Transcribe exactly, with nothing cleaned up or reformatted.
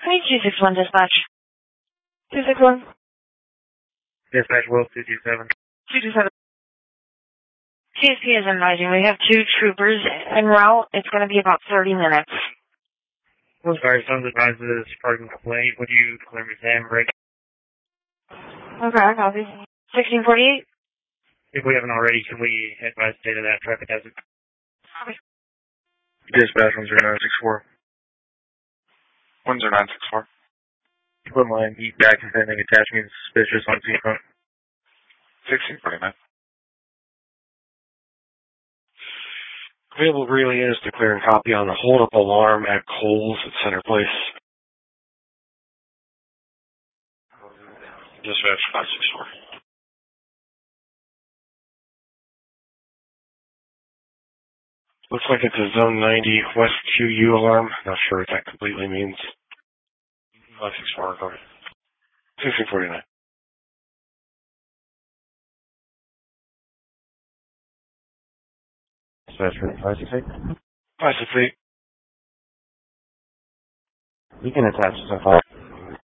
Hey, two six one dispatch. two six one. Dispatch Wolf two two seven. two two seven. T S P is advising we have two troopers en route. It's going to be about thirty minutes. Sorry, someone's advised this parking complaint. Would you clear me Sam break? Okay, I copy. sixteen forty-eight. If we haven't already, can we advise state of that traffic hazard? Copy. Dispatch one zero nine six four. one zero nine six four. Put line, heat back and pending attachment suspicious on seafront. sixteen forty-nine. Available relay is declaring copy on the hold-up alarm at Coles at Center Place. Dispatch five six four. Looks like it's a Zone ninety West Q U alarm. Not sure what that completely means. five six four, go ahead. sixteen forty-nine. Dispatch five six eight. five six eight. You can attach to the file.